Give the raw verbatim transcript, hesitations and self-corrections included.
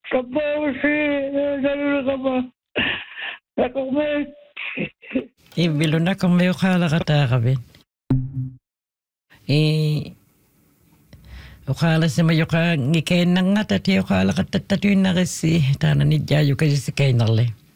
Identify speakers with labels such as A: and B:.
A: Kapag si Nalula ka ba? Ako may...
B: Ibilo na kung may ukala ka ta kabin. Eh, ukala si Mayuka ngikain na nga tati ukala ka tatatuin na kasi tana ni Jayo kasi si Kainarle.